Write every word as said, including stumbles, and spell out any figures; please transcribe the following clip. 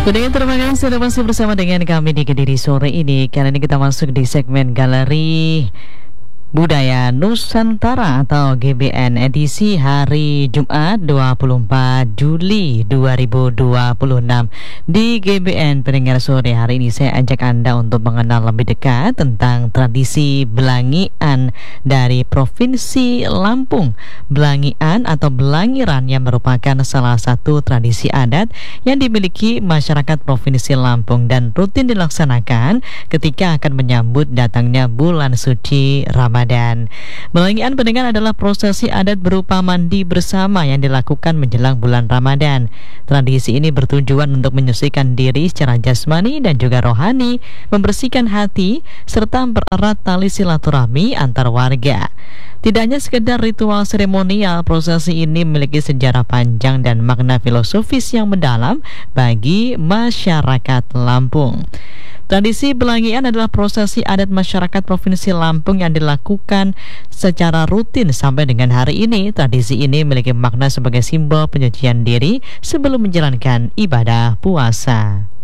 Pendengar, terima kasih sudah masih bersama dengan kami di Kediri sore ini. Kali ini kita masuk di segmen Galeri Budaya Nusantara atau G B N edisi hari Jumat dua puluh empat Juli dua ribu dua puluh enam. Di G B N pendengar sore hari ini saya ajak Anda untuk mengenal lebih dekat tentang tradisi Belangian dari Provinsi Lampung. Belangian atau Belangiran yang merupakan salah satu tradisi adat yang dimiliki masyarakat Provinsi Lampung dan rutin dilaksanakan ketika akan menyambut datangnya bulan suci Ramadan. Ramadan. Belangian pendengar adalah prosesi adat berupa mandi bersama yang dilakukan menjelang bulan Ramadan. Tradisi ini bertujuan untuk menyucikan diri secara jasmani dan juga rohani, membersihkan hati, serta mempererat tali silaturahmi antar warga. Tidak hanya sekedar ritual seremonial, prosesi ini memiliki sejarah panjang dan makna filosofis yang mendalam bagi masyarakat Lampung. Tradisi Belangian adalah prosesi adat masyarakat Provinsi Lampung yang dilakukan secara rutin sampai dengan hari ini. Tradisi ini memiliki makna sebagai simbol penyucian diri sebelum menjalankan ibadah puasa.